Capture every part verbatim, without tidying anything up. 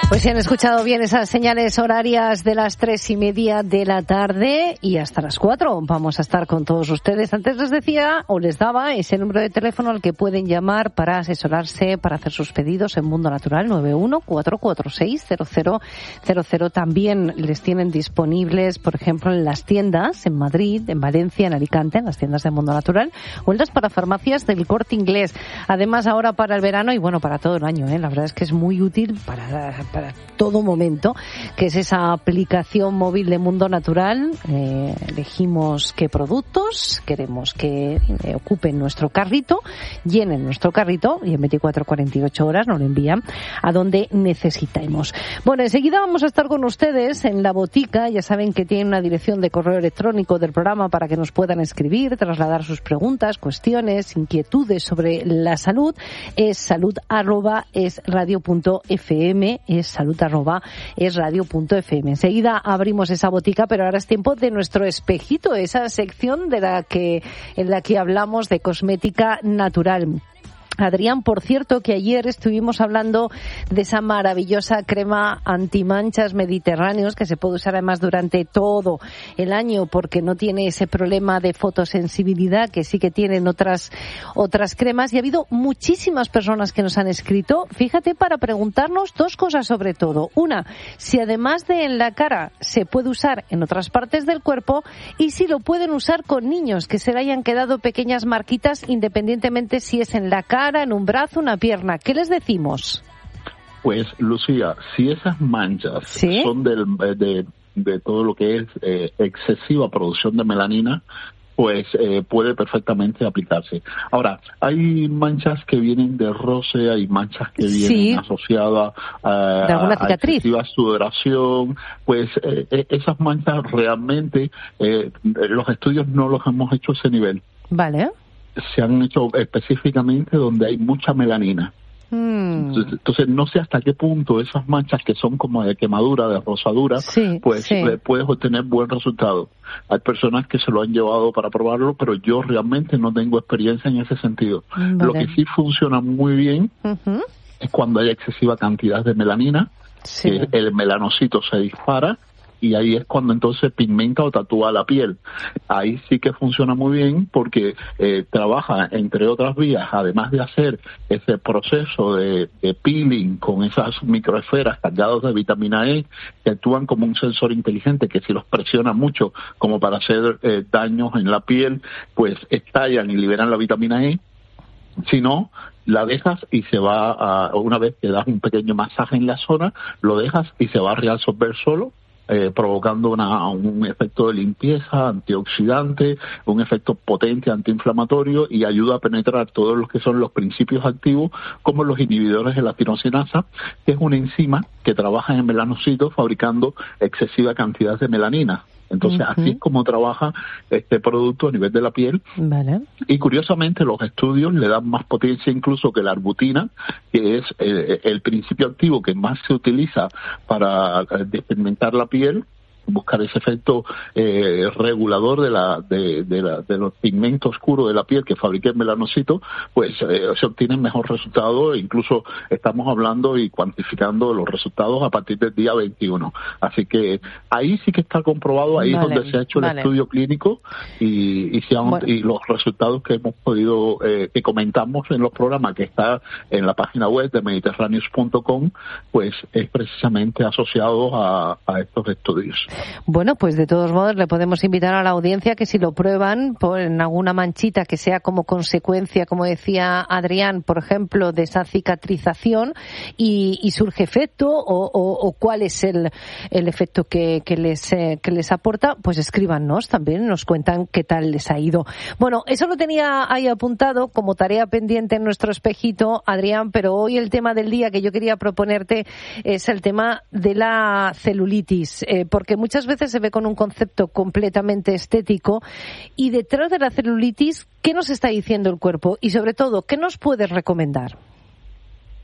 Pues si han escuchado bien esas señales horarias de las tres y media de la tarde y hasta las cuatro vamos a estar con todos ustedes. Antes les decía o les daba ese número de teléfono al que pueden llamar para asesorarse, para hacer sus pedidos en Mundo Natural, nueve uno cuatro cuatro seis cero cero cero cero. También les tienen disponibles, por ejemplo, en las tiendas en Madrid, en Valencia, en Alicante, en las tiendas de Mundo Natural, o en las parafarmacias del Corte Inglés. Además, ahora para el verano y bueno, para todo el año, ¿eh? La verdad es que es muy útil para, para todo momento, que es esa aplicación móvil de Mundo Natural. Eh, elegimos qué productos queremos que eh, ocupen nuestro carrito, llenen nuestro carrito y en veinticuatro a cuarenta y ocho horas nos lo envían a donde necesitemos. Bueno, enseguida vamos a estar con ustedes en la botica. Ya saben que tienen una dirección de correo electrónico del programa para que nos puedan escribir, trasladar sus preguntas, cuestiones, inquietudes sobre la salud. Es salud arroba es radio punto fm, es salud arroba es radio punto fm. Enseguida abrimos esa botica, pero ahora es tiempo de nuestro espejito, esa sección de la que en la que hablamos de cosmética natural. Adrián, por cierto, que ayer estuvimos hablando de esa maravillosa crema antimanchas mediterráneos que se puede usar además durante todo el año porque no tiene ese problema de fotosensibilidad que sí que tienen otras otras cremas, y ha habido muchísimas personas que nos han escrito, fíjate, para preguntarnos dos cosas sobre todo. Una, si además de en la cara se puede usar en otras partes del cuerpo y si lo pueden usar con niños que se le hayan quedado pequeñas marquitas independientemente si es en la cara, en un brazo, una pierna. ¿Qué les decimos? Pues, Lucía, si esas manchas ¿Sí? son del, de, de todo lo que es eh, excesiva producción de melanina, pues eh, puede perfectamente aplicarse. Ahora, hay manchas que vienen de roce, hay manchas que vienen sí. asociadas a, a excesiva sudoración. Pues eh, esas manchas realmente, eh, los estudios no los hemos hecho a ese nivel. Vale. Se han hecho específicamente donde hay mucha melanina. Mm. Entonces, entonces, no sé hasta qué punto esas manchas que son como de quemadura, de rosadura, sí, pues sí. puedes obtener buen resultado. Hay personas que se lo han llevado para probarlo, pero yo realmente no tengo experiencia en ese sentido. Vale. Lo que sí funciona muy bien uh-huh. es cuando hay excesiva cantidad de melanina, sí. que el melanocito se dispara, y ahí es cuando entonces pigmenta o tatúa la piel. Ahí sí que funciona muy bien porque eh, trabaja, entre otras vías, además de hacer ese proceso de, de peeling con esas microesferas cargadas de vitamina E, que actúan como un sensor inteligente que si los presiona mucho como para hacer eh, daños en la piel, pues estallan y liberan la vitamina E. Si no, la dejas y se va a, una vez que das un pequeño masaje en la zona, lo dejas y se va a reabsorber solo. Eh, provocando una, un efecto de limpieza, antioxidante, un efecto potente antiinflamatorio y ayuda a penetrar todos los que son los principios activos como los inhibidores de la tirosinasa, que es una enzima que trabaja en melanocitos fabricando excesiva cantidad de melanina. Entonces, uh-huh. así es como trabaja este producto a nivel de la piel. Vale. Y curiosamente, los estudios le dan más potencia incluso que la arbutina, que es eh, el principio activo que más se utiliza para despigmentar la piel, buscar ese efecto eh, regulador de la de, de, la, de los pigmentos oscuros de la piel que fabrica el melanocito, pues eh, se obtienen mejor resultados. Incluso estamos hablando y cuantificando los resultados a partir del día veintiuno. Así que ahí sí que está comprobado, ahí vale, es donde se ha hecho vale. el estudio clínico y, y, se han, bueno. y los resultados que hemos podido, eh, que comentamos en los programas, que está en la página web de mediterráneos punto com, pues es precisamente asociado a, a estos estudios. Bueno, pues de todos modos le podemos invitar a la audiencia que si lo prueban por en alguna manchita que sea como consecuencia, como decía Adrián, por ejemplo, de esa cicatrización y, y surge efecto o, o, o cuál es el, el efecto que, que, les, eh, que les aporta, pues escríbanos también, nos cuentan qué tal les ha ido. Bueno, eso lo tenía ahí apuntado como tarea pendiente en nuestro espejito, Adrián, pero hoy el tema del día que yo quería proponerte es el tema de la celulitis, eh, porque muchas veces se ve con un concepto completamente estético y detrás de la celulitis, ¿qué nos está diciendo el cuerpo? Y sobre todo, ¿qué nos puedes recomendar?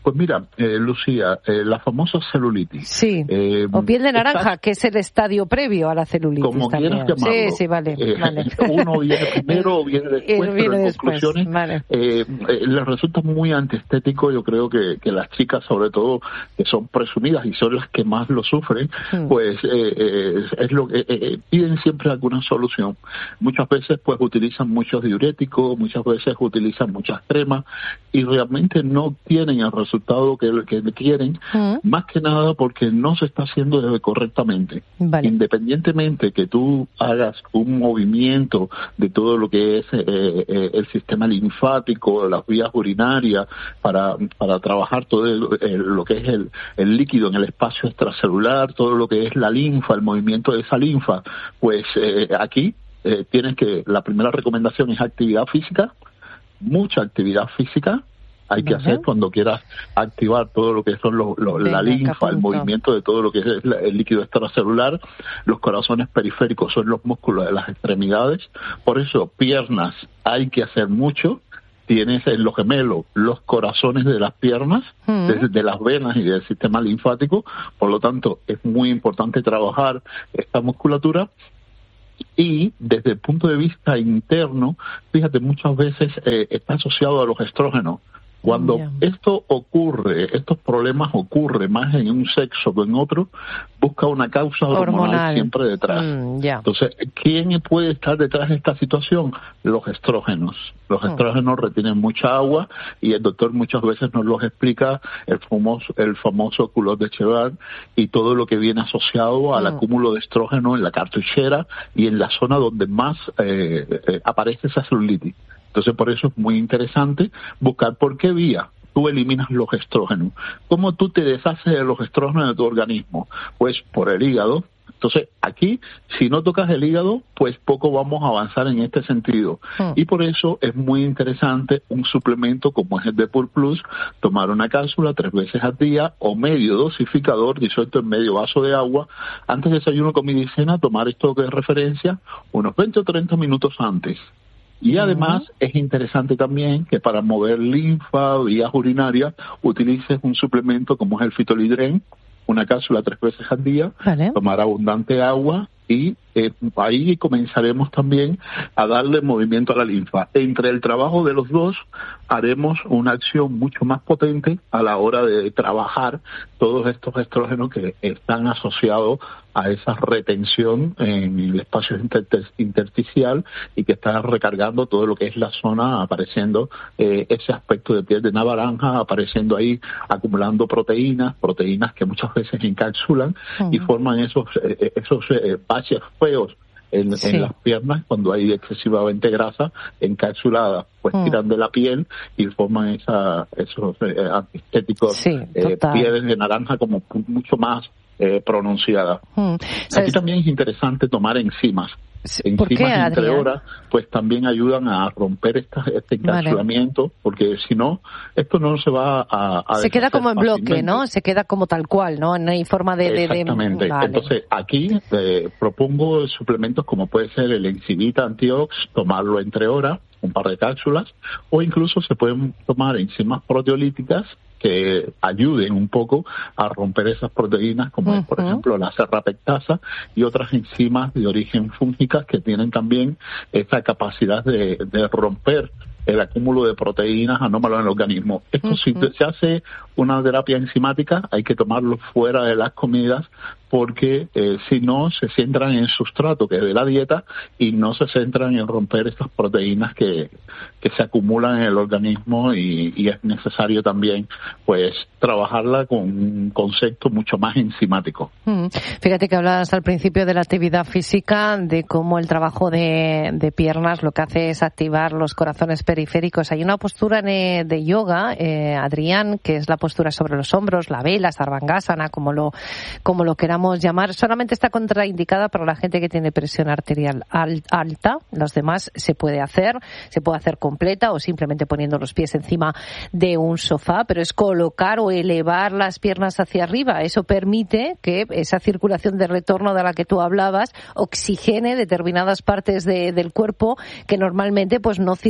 Pues mira, eh, Lucía, eh, la famosa celulitis. Sí, eh, o piel de naranja, está, que es el estadio previo a la celulitis. Como también. quieras llamarlo. Sí, sí, vale. Eh, vale. Uno viene primero o viene después, viene pero en después, conclusiones vale. eh, eh, les resulta muy antiestético. Yo creo que, que las chicas, sobre todo, que son presumidas y son las que más lo sufren, hmm. pues eh, eh, es lo que eh, eh, piden siempre alguna solución. Muchas veces pues utilizan muchos diuréticos, muchas veces utilizan muchas cremas y realmente no tienen el resultado que, que quieren, uh-huh. más que nada porque no se está haciendo correctamente. Vale. Independientemente que tú hagas un movimiento de todo lo que es eh, eh, el sistema linfático, las vías urinarias, para, para trabajar todo el, el, lo que es el, el líquido en el espacio extracelular, todo lo que es la linfa, el movimiento de esa linfa, pues eh, aquí eh, tienes que, la primera recomendación es actividad física, mucha actividad física, hay que uh-huh. hacer cuando quieras activar todo lo que son los, los, Venga, la linfa, el movimiento de todo lo que es el, el líquido extracelular. Los corazones periféricos son los músculos de las extremidades, por eso piernas hay que hacer mucho. Tienes en los gemelos los corazones de las piernas, uh-huh. de, de las venas y del sistema linfático, por lo tanto es muy importante trabajar esta musculatura. Y desde el punto de vista interno, fíjate, muchas veces eh, está asociado a los estrógenos. Cuando yeah. esto ocurre, estos problemas ocurren más en un sexo que en otro, busca una causa hormonal, hormonal. siempre detrás. Mm, yeah. Entonces, ¿quién puede estar detrás de esta situación? Los estrógenos. Los estrógenos mm. retienen mucha agua y el doctor muchas veces nos los explica, el famoso, el famoso culot de Cheval y todo lo que viene asociado al mm. acúmulo de estrógeno en la cartuchera y en la zona donde más eh, eh, aparece esa celulitis. Entonces, por eso es muy interesante buscar por qué vía tú eliminas los estrógenos. ¿Cómo tú te deshaces de los estrógenos de tu organismo? Pues por el hígado. Entonces, aquí, si no tocas el hígado, pues poco vamos a avanzar en este sentido. Mm. Y por eso es muy interesante un suplemento como es el Depur Plus, tomar una cápsula tres veces al día o medio dosificador disuelto en medio vaso de agua. Antes de desayuno, comida y cena, tomar esto que es referencia unos veinte o treinta minutos antes. Y además uh-huh. es interesante también que para mover linfa, vías urinarias, utilices un suplemento como es el Fitolidren, una cápsula tres veces al día, vale. tomar abundante agua y eh, ahí comenzaremos también a darle movimiento a la linfa. Entre el trabajo de los dos haremos una acción mucho más potente a la hora de trabajar todos estos estrógenos que están asociados a esa retención en el espacio inter- intersticial y que están recargando todo lo que es la zona, apareciendo eh, ese aspecto de piel de naranja, apareciendo ahí, acumulando proteínas, proteínas que muchas veces encapsulan uh-huh. y forman esos, eh, esos eh, baches feos en, sí. en las piernas cuando hay excesivamente grasa encapsulada, pues mm. tiran de la piel y forman esa, esos eh, antiestéticos sí, eh, pieles de naranja como mucho más eh, pronunciadas. Mm. Aquí también es interesante tomar enzimas. ¿Por qué, Enzimas entre Adrián? horas, pues también ayudan a romper esta, este encapsulamiento, vale. porque si no, esto no se va a... a se queda como en bloque, ¿no? Se queda como tal cual, ¿no? No hay forma de... de Exactamente. De... Vale. Entonces, aquí eh, propongo suplementos como puede ser el Enzimita Antiox, tomarlo entre horas, un par de cápsulas, o incluso se pueden tomar enzimas proteolíticas que ayuden un poco a romper esas proteínas, como uh-huh. es, por ejemplo, la serrapectasa y otras enzimas de origen fúngicas que tienen también esta capacidad de, de romper el acúmulo de proteínas anómalas en el organismo. Esto uh-huh. si se hace una terapia enzimática, hay que tomarlo fuera de las comidas porque eh, si no se centran en el sustrato que es de la dieta y no se centran en romper estas proteínas que, que se acumulan en el organismo y, y es necesario también pues trabajarla con un concepto mucho más enzimático. Mm. Fíjate que hablabas al principio de la actividad física, de cómo el trabajo de, de piernas lo que hace es activar los corazones periféricos. Hay una postura de, de yoga, eh, Adrián, que es la postura sobre los hombros, la vela, sarvangasana, como lo, como lo queramos llamar. Solamente está contraindicada para la gente que tiene presión arterial al, alta. Los demás se puede hacer, se puede hacer completa o simplemente poniendo los pies encima de un sofá, pero es colocar o elevar las piernas hacia arriba. Eso permite que esa circulación de retorno de la que tú hablabas oxigene determinadas partes de, del cuerpo que normalmente pues no circula con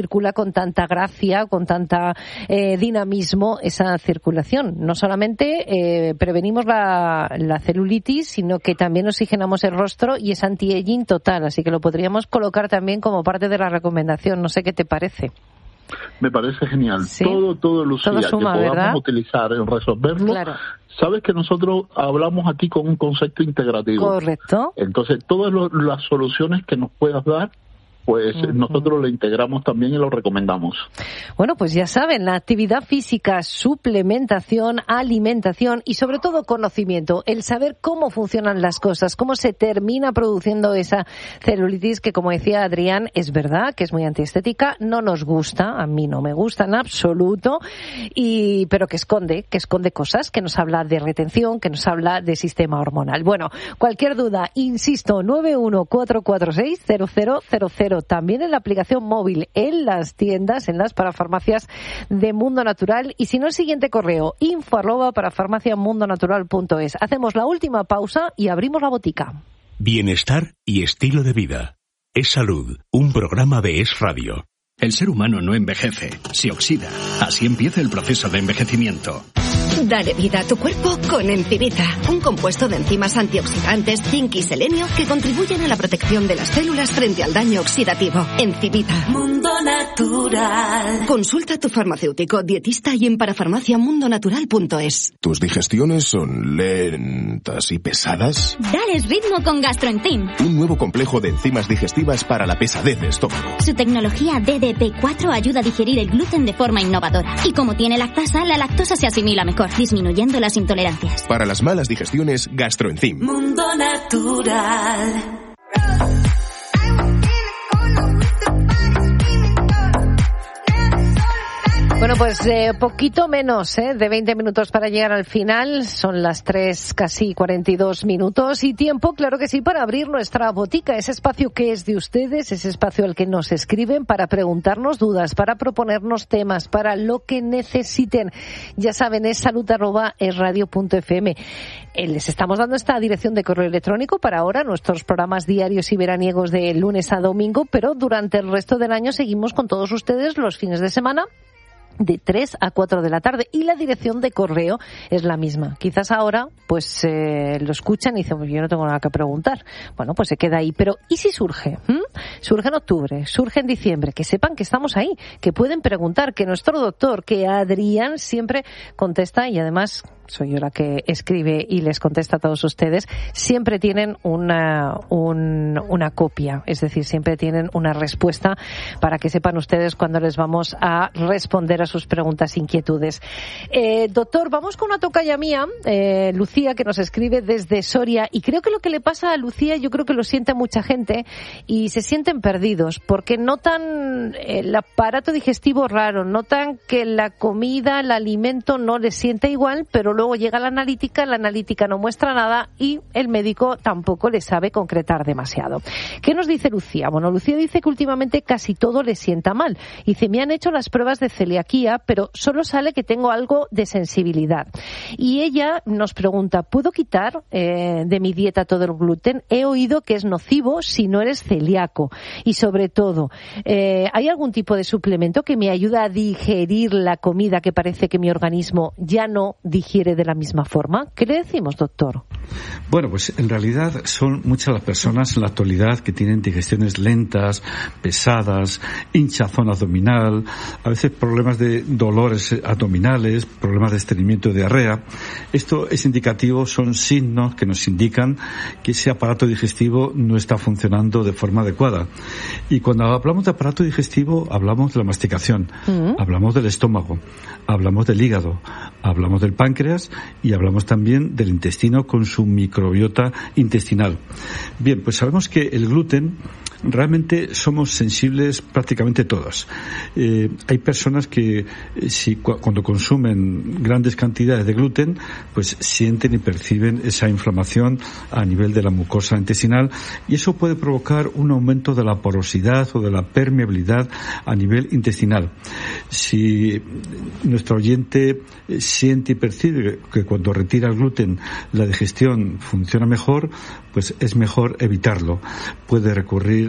con tanta gracia, con tanta eh, dinamismo esa circulación. No solamente eh, prevenimos la, la celulitis, sino que también oxigenamos el rostro y es anti-aging total, así que lo podríamos colocar también como parte de la recomendación. No sé qué te parece. Me parece genial. ¿Sí? Todo, todo, Lucía, todo suma, que podamos ¿verdad? utilizar en resolverlo. Claro. Sabes que nosotros hablamos aquí con un concepto integrativo. Correcto. Entonces, todas lo, las soluciones que nos puedas dar, pues uh-huh. nosotros lo integramos también y lo recomendamos. Bueno, pues ya saben, la actividad física, suplementación, alimentación y sobre todo conocimiento, el saber cómo funcionan las cosas, cómo se termina produciendo esa celulitis que, como decía Adrián, es verdad que es muy antiestética, no nos gusta, a mí no me gusta en absoluto, y pero que esconde, que esconde cosas, que nos habla de retención, que nos habla de sistema hormonal. Bueno, cualquier duda, insisto, nueve uno cuatro cuatro seis cero cero cero cero. También en la aplicación móvil, en las tiendas, en las parafarmacias de Mundo Natural. Y si no, el siguiente correo, info arroba parafarmaciamundonatural punto es. Hacemos la última pausa y abrimos la botica. Bienestar y estilo de vida. Es Salud, un programa de Es Radio. El ser humano no envejece, se oxida. Así empieza el proceso de envejecimiento. Dale vida a tu cuerpo con Encivita, un compuesto de enzimas antioxidantes, zinc y selenio que contribuyen a la protección de las células frente al daño oxidativo. Encivita. Mundo Natural. Consulta a tu farmacéutico, dietista y en parafarmaciamundonatural punto es. ¿Tus digestiones son lentas y pesadas? Dales ritmo con Gastroenzym. Un nuevo complejo de enzimas digestivas para la pesadez de estómago. Su tecnología D D P cuatro ayuda a digerir el gluten de forma innovadora. Y como tiene lactasa, la lactosa se asimila mejor, disminuyendo las intolerancias. Para las malas digestiones, Gastroenzym. Mundo Natural. Bueno, pues eh, poquito menos ¿eh? de veinte minutos para llegar al final. Son las tres, casi cuarenta y dos minutos. Y tiempo, claro que sí, para abrir nuestra botica. Ese espacio que es de ustedes, ese espacio al que nos escriben para preguntarnos dudas, para proponernos temas, para lo que necesiten. Ya saben, es salud arroba es radio punto f m. Eh, les estamos dando esta dirección de correo electrónico para ahora, nuestros programas diarios y veraniegos de lunes a domingo, pero durante el resto del año seguimos con todos ustedes los fines de semana, de tres a cuatro de la tarde, y la dirección de correo es la misma. Quizás ahora pues eh, lo escuchan y dicen, pues yo no tengo nada que preguntar. Bueno, pues se queda ahí. Pero ¿y si surge? ¿Mm? Surge en octubre, surge en diciembre. Que sepan que estamos ahí, que pueden preguntar, que nuestro doctor, que Adrián siempre contesta, y además soy yo la que escribe y les contesta a todos ustedes, siempre tienen una, un, una copia, es decir, siempre tienen una respuesta para que sepan ustedes cuando les vamos a responder a sus preguntas, inquietudes. Eh, doctor, vamos con una tocaya mía, eh, Lucía, que nos escribe desde Soria, y creo que lo que le pasa a Lucía, yo creo que lo siente mucha gente, y se sienten perdidos, porque notan el aparato digestivo raro, notan que la comida, el alimento no les sienta igual, pero luego llega la analítica, la analítica no muestra nada y el médico tampoco le sabe concretar demasiado. ¿Qué nos dice Lucía? Bueno, Lucía dice que últimamente casi todo le sienta mal. Dice, me han hecho las pruebas de celiaquía, pero solo sale que tengo algo de sensibilidad. Y ella nos pregunta, ¿puedo quitar eh, de mi dieta todo el gluten? He oído que es nocivo si no eres celíaco. Y sobre todo, eh, ¿hay algún tipo de suplemento que me ayuda a digerir la comida que parece que mi organismo ya no digiere de la misma forma? ¿Qué le decimos, doctor? Bueno, pues en realidad son muchas las personas en la actualidad que tienen digestiones lentas, pesadas, hinchazón abdominal, a veces problemas de dolores abdominales, problemas de estreñimiento y diarrea. Esto es indicativo, son signos que nos indican que ese aparato digestivo no está funcionando de forma adecuada. Y cuando hablamos de aparato digestivo, hablamos de la masticación, uh-huh. hablamos del estómago, hablamos del hígado, hablamos del páncreas y hablamos también del intestino con su microbiota intestinal. Bien, pues sabemos que el gluten realmente somos sensibles prácticamente todos. Eh, hay personas que si cu- cuando consumen grandes cantidades de gluten, pues sienten y perciben esa inflamación a nivel de la mucosa intestinal, y eso puede provocar un aumento de la porosidad o de la permeabilidad a nivel intestinal. Si nuestro oyente siente y percibe que cuando retira el gluten la digestión funciona mejor, pues es mejor evitarlo. Puede recurrir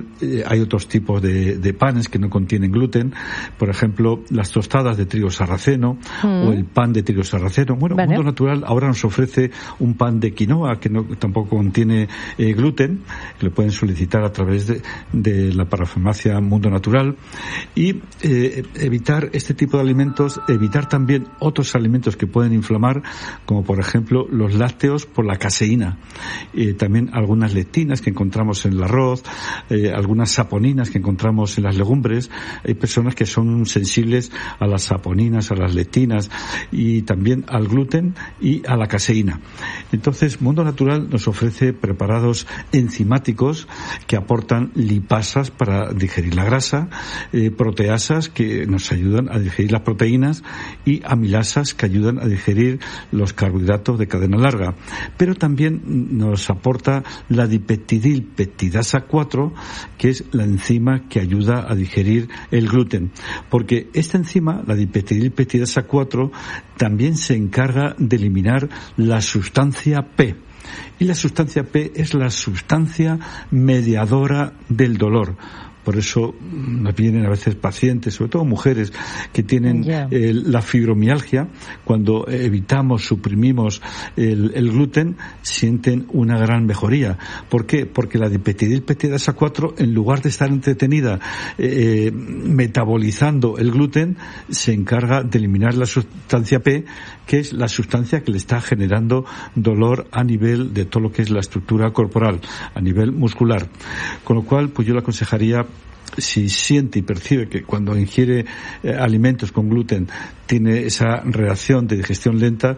también eh, hay otros tipos de, de panes que no contienen gluten, por ejemplo, las tostadas de trigo sarraceno mm. o el pan de trigo sarraceno. Bueno, vale. Mundo Natural ahora nos ofrece un pan de quinoa que no, tampoco contiene eh, gluten, que lo pueden solicitar a través de, de la parafarmacia Mundo Natural, y eh, evitar este tipo de alimentos, evitar también otros alimentos que pueden inflamar, como por ejemplo los lácteos por la caseína, eh, también algunas lectinas que encontramos en el arroz, eh, algunas saponinas que encontramos en las legumbres. Hay personas que son sensibles a las saponinas, a las lectinas y también al gluten y a la caseína. Entonces, Mundo Natural nos ofrece preparados enzimáticos que aportan lipasas para digerir la grasa, eh, proteasas que nos ayudan a digerir las proteínas y amilasas que ayudan a digerir los carbohidratos de cadena larga. Pero también nos aporta la dipeptidilpeptidasa cuatro, que es la enzima que ayuda a digerir el gluten. Porque esta enzima, la dipeptidilpeptidasa cuatro, también se encarga de eliminar la sustancia P. Y la sustancia P es la sustancia mediadora del dolor. Por eso nos vienen a veces pacientes, sobre todo mujeres, que tienen yeah. eh, la fibromialgia. Cuando evitamos, suprimimos el, el gluten, sienten una gran mejoría. ¿Por qué? Porque la dipeptidilpeptidasa cuatro, en lugar de estar entretenida eh, metabolizando el gluten, se encarga de eliminar la sustancia P, que es la sustancia que le está generando dolor a nivel de todo lo que es la estructura corporal, a nivel muscular. Con lo cual, pues yo le aconsejaría, si siente y percibe que cuando ingiere eh, alimentos con gluten tiene esa reacción de digestión lenta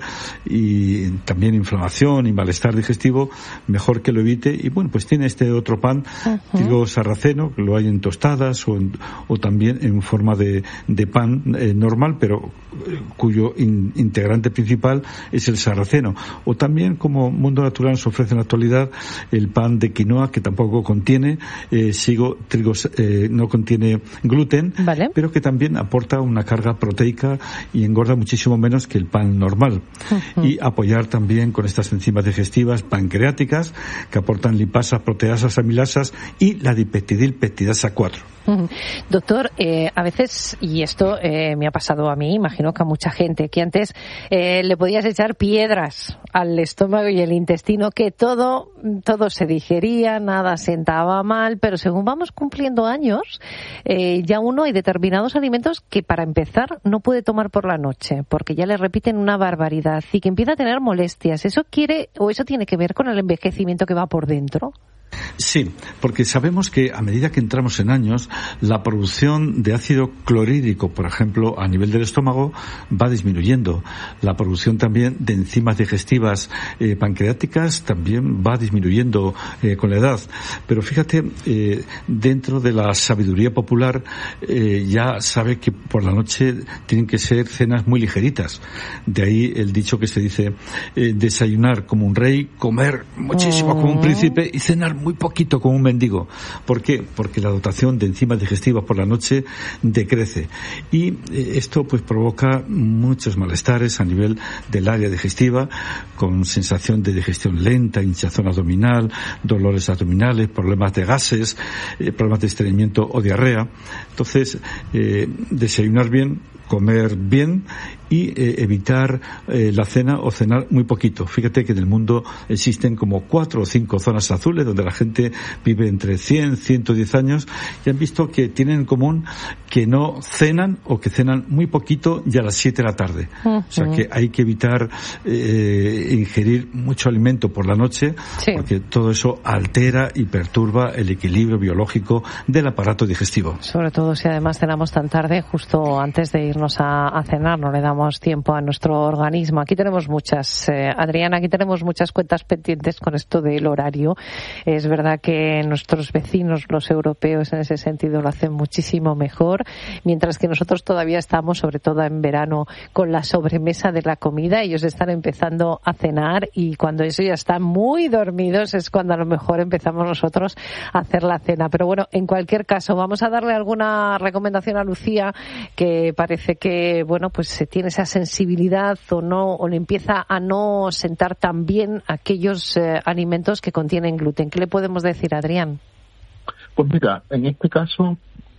y también inflamación y malestar digestivo, mejor que lo evite. Y bueno, pues tiene este otro pan, uh-huh. trigo sarraceno, que lo hay en tostadas o, en, o también en forma de, de pan eh, normal, pero eh, cuyo in, integrante principal es el sarraceno. O también, como Mundo Natural nos ofrece en la actualidad, el pan de quinoa, que tampoco contiene eh, sigo trigo eh, no contiene gluten, vale. pero que también aporta una carga proteica y engorda muchísimo menos que el pan normal. Uh-huh. Y apoyar también con estas enzimas digestivas pancreáticas que aportan lipasas, proteasas, amilasas y la dipeptidilpeptidasa cuatro. Uh-huh. Doctor, eh, a veces, y esto eh, me ha pasado a mí, imagino que a mucha gente, que antes eh, le podías echar piedras al estómago y el intestino, que todo, todo se digería, nada sentaba mal, pero según vamos cumpliendo años, eh, ya uno hay determinados alimentos que para empezar no puede tomar por la noche, porque ya le repiten una barbaridad y que empieza a tener molestias. ¿Eso quiere o eso tiene que ver con el envejecimiento que va por dentro? Sí, porque sabemos que a medida que entramos en años, la producción de ácido clorhídrico, por ejemplo, a nivel del estómago, va disminuyendo. La producción también de enzimas digestivas eh, pancreáticas también va disminuyendo eh, con la edad. Pero fíjate, eh, dentro de la sabiduría popular, eh, ya sabe que por la noche tienen que ser cenas muy ligeritas. De ahí el dicho que se dice, eh, desayunar como un rey, comer muchísimo como un príncipe y cenar muy poquito como un mendigo. ¿Por qué? Porque la dotación de enzimas digestivas por la noche decrece. Y eh, esto pues provoca muchos malestares a nivel del área digestiva, con sensación de digestión lenta, hinchazón abdominal, dolores abdominales, problemas de gases, eh, problemas de estreñimiento o diarrea. Entonces, eh, desayunar bien, comer bien y eh, evitar eh, la cena o cenar muy poquito. Fíjate que en el mundo existen como cuatro o cinco zonas azules donde la gente vive entre cien, ciento diez años y han visto que tienen en común que no cenan o que cenan muy poquito y a las siete de la tarde. Uh-huh. O sea que hay que evitar eh, ingerir mucho alimento por la noche, sí. porque todo eso altera y perturba el equilibrio biológico del aparato digestivo. Sobre todo si además cenamos tan tarde, justo antes de irnos a, a cenar, no le damos tiempo a nuestro organismo. Aquí tenemos muchas, eh, Adriana, aquí tenemos muchas cuentas pendientes con esto del horario. Es verdad que nuestros vecinos, los europeos, en ese sentido lo hacen muchísimo mejor, mientras que nosotros todavía estamos, sobre todo en verano, con la sobremesa de la comida. Ellos están empezando a cenar y cuando eso ya están muy dormidos es cuando a lo mejor empezamos nosotros a hacer la cena. Pero bueno, en cualquier caso, vamos a darle alguna recomendación a Lucía, que parece que, bueno, pues se tiene esa sensibilidad o no, o le empieza a no sentar tan bien aquellos eh, alimentos que contienen gluten. ¿Qué le podemos decir, Adrián? Pues mira, en este caso,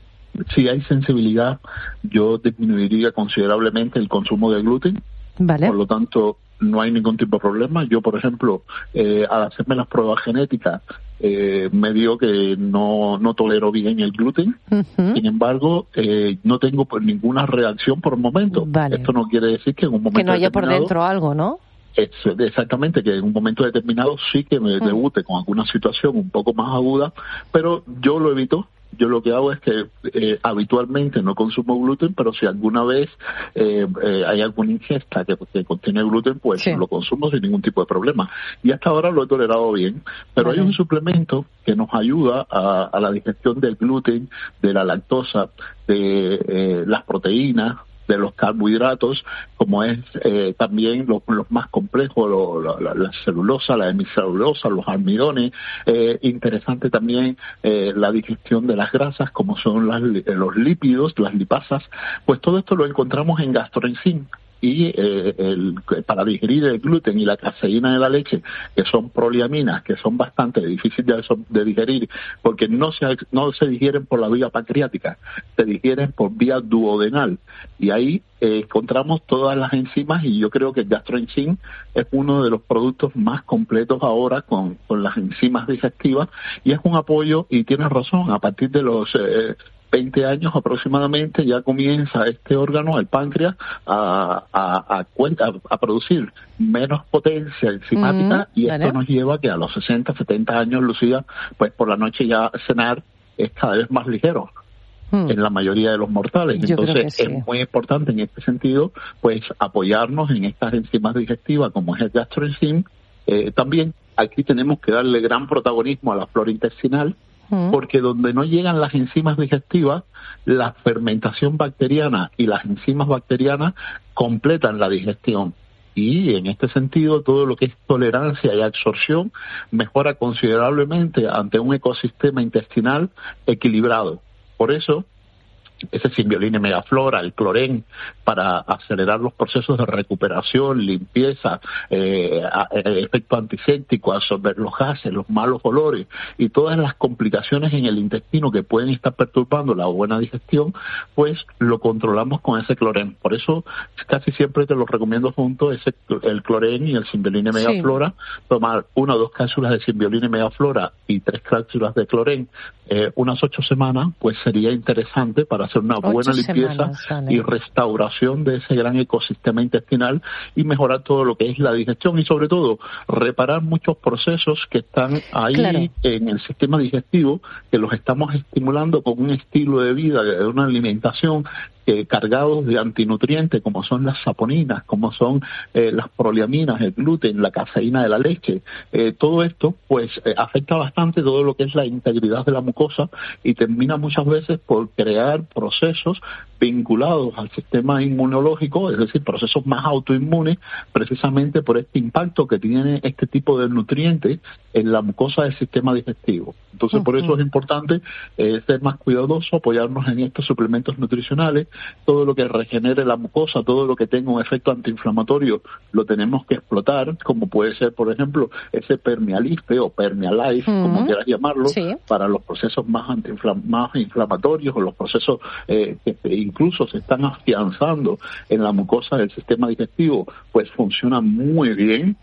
si hay sensibilidad, yo disminuiría considerablemente el consumo de gluten. Vale. Por lo tanto, no hay ningún tipo de problema. Yo, por ejemplo, eh, al hacerme las pruebas genéticas, eh, me dio que no, no tolero bien el gluten. Uh-huh. Sin embargo, eh, no tengo pues, ninguna reacción por el momento. Vale. Esto no quiere decir que en un momento que no haya por dentro algo, ¿no? Es, exactamente, que en un momento determinado sí que me uh-huh. debute con alguna situación un poco más aguda, pero yo lo evito. Yo lo que hago es que eh, habitualmente no consumo gluten, pero si alguna vez eh, eh, hay alguna ingesta que, que contiene gluten, pues sí. lo consumo sin ningún tipo de problema. Y hasta ahora lo he tolerado bien. Pero vale. hay un suplemento que nos ayuda a, a la digestión del gluten, de la lactosa, de eh, las proteínas, de los carbohidratos, como es eh, también los, los más complejos, lo, lo, la, la celulosa, la hemicelulosa, los almidones. Eh, interesante también eh, la digestión de las grasas, como son las, los lípidos, las lipasas. Pues todo esto lo encontramos en Gastroenzyme. Y eh, el, para digerir el gluten y la caseína de la leche, que son proliaminas, que son bastante difíciles de, de digerir, porque no se, no se digieren por la vía pancreática, se digieren por vía duodenal. Y ahí eh, encontramos todas las enzimas, y yo creo que el Gastroenzyme es uno de los productos más completos ahora con, con las enzimas digestivas, y es un apoyo, y tienes razón, a partir de los... Eh, veinte años aproximadamente ya comienza este órgano, el páncreas, a, a, a, cuenta, a producir menos potencia enzimática, mm, y esto vale. nos lleva a que a los sesenta, setenta años, Lucía, pues por la noche ya cenar es cada vez más ligero mm. en la mayoría de los mortales. Yo Entonces sí. es muy importante en este sentido pues apoyarnos en estas enzimas digestivas como es el Gastroenzyme. Eh, también aquí tenemos que darle gran protagonismo a la flora intestinal, porque donde no llegan las enzimas digestivas, la fermentación bacteriana y las enzimas bacterianas completan la digestión. Y en este sentido, todo lo que es tolerancia y absorción mejora considerablemente ante un ecosistema intestinal equilibrado. Por eso, ese Symbioline Megaflora, el clorén, para acelerar los procesos de recuperación, limpieza, eh, efecto antiséptico, absorber los gases, los malos olores y todas las complicaciones en el intestino que pueden estar perturbando la buena digestión, pues lo controlamos con ese clorén. Por eso casi siempre te lo recomiendo junto, ese, el clorén y el Symbioline Megaflora, sí. tomar una o dos cápsulas de Symbioline Megaflora y tres cápsulas de clorén eh, unas ocho semanas, pues sería interesante para hacer una buena Ocho limpieza semanas, vale. y restauración de ese gran ecosistema intestinal y mejorar todo lo que es la digestión y sobre todo reparar muchos procesos que están ahí claro. en el sistema digestivo, que los estamos estimulando con un estilo de vida, de una alimentación Eh, cargados de antinutrientes como son las saponinas, como son eh, las proliaminas, el gluten, la caseína de la leche. Eh, todo esto pues eh, afecta bastante todo lo que es la integridad de la mucosa y termina muchas veces por crear procesos vinculados al sistema inmunológico, es decir, procesos más autoinmunes, precisamente por este impacto que tiene este tipo de nutrientes en la mucosa del sistema digestivo. Entonces, uh-huh. por eso es importante eh, ser más cuidadoso, apoyarnos en estos suplementos nutricionales. Todo lo que regenere la mucosa, todo lo que tenga un efecto antiinflamatorio, lo tenemos que explotar, como puede ser, por ejemplo, ese Permialife o Permialife, uh-huh. como quieras llamarlo, sí. para los procesos más, antiinflam- más inflamatorios o los procesos eh, que incluso se están afianzando en la mucosa del sistema digestivo, pues funciona muy bien.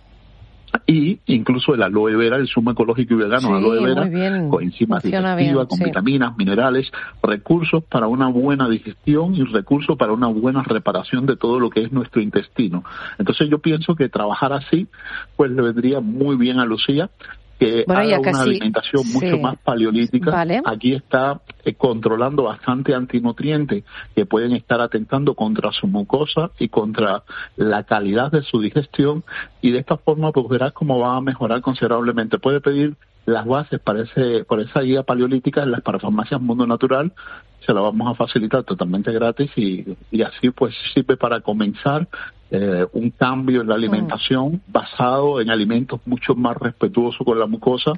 Y incluso el aloe vera, el zumo ecológico y vegano sí, aloe vera, con enzimas digestivas, con sí. vitaminas, minerales, recursos para una buena digestión y recursos para una buena reparación de todo lo que es nuestro intestino. Entonces yo pienso que trabajar así, pues le vendría muy bien a Lucía, que bueno, haga una casi, alimentación sí. mucho más paleolítica. Vale. Aquí está eh, controlando bastante antinutrientes que pueden estar atentando contra su mucosa y contra la calidad de su digestión, y de esta forma pues verás cómo va a mejorar considerablemente. Puede pedir las bases para ese, por esa guía paleolítica en las parafarmacias Mundo Natural, se la vamos a facilitar totalmente gratis y, y así pues sirve para comenzar eh, un cambio en la alimentación mm. basado en alimentos mucho más respetuosos con la mucosa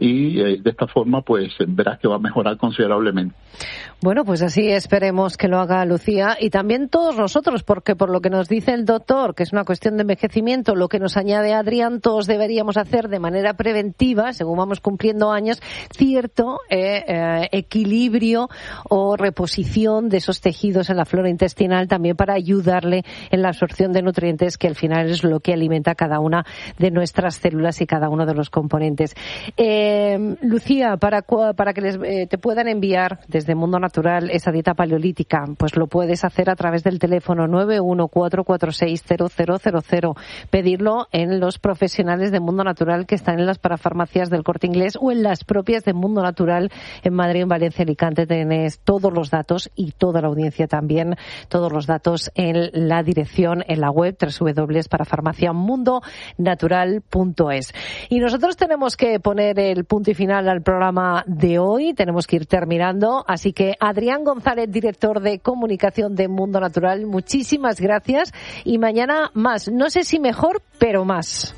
y eh, de esta forma pues verás que va a mejorar considerablemente. Bueno, pues así esperemos que lo haga Lucía y también todos nosotros, porque por lo que nos dice el doctor, que es una cuestión de envejecimiento, lo que nos añade Adrián, todos deberíamos hacer de manera preventiva, según vamos cumpliendo años, cierto eh, eh, equilibrio o reposición de esos tejidos en la flora intestinal también para ayudarle en la absorción de nutrientes, que al final es lo que alimenta cada una de nuestras células y cada uno de los componentes. Eh, Lucía, para, para que les, eh, te puedan enviar desde Mundo Natural esa dieta paleolítica, pues lo puedes hacer a través del teléfono nueve uno cuatro cuatro seis cero cero cero cero. Pedirlo en los profesionales de Mundo Natural que están en las parafarmacias del Corte Inglés o en las propias de Mundo Natural en Madrid, en Valencia, Alicante. Tenés todos los datos y toda la audiencia también, todos los datos en la dirección, en la web doble u doble u doble u punto parafarmacia mundo natural punto es. Y nosotros tenemos que poner el punto y final al programa de hoy, tenemos que ir terminando, así que Adrián González, director de comunicación de Mundo Natural, muchísimas gracias y mañana más, no sé si mejor, pero más.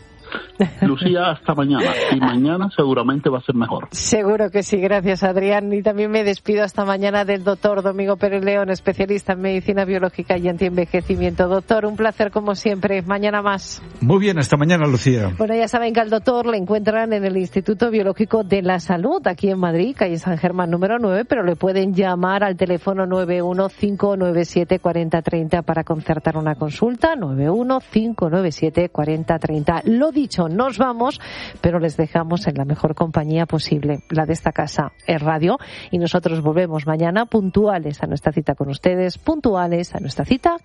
Lucía, hasta mañana. Y mañana seguramente va a ser mejor. Seguro que sí, gracias Adrián. Y también me despido hasta mañana del doctor Domingo Pérez León, especialista en medicina biológica y antienvejecimiento. Doctor, un placer como siempre. Mañana más. Muy bien, hasta mañana, Lucía. Bueno, ya saben que al doctor le encuentran en el Instituto Biológico de la Salud, aquí en Madrid, calle San Germán número nueve, pero le pueden llamar al teléfono nueve uno cinco nueve siete cuatro cero tres cero para concertar una consulta. nueve uno cinco nueve siete cuatro cero tres cero. Lo dicho, nos vamos, pero les dejamos en la mejor compañía posible, la de esta casa, es Radio, y nosotros volvemos mañana puntuales a nuestra cita con ustedes, puntuales a nuestra cita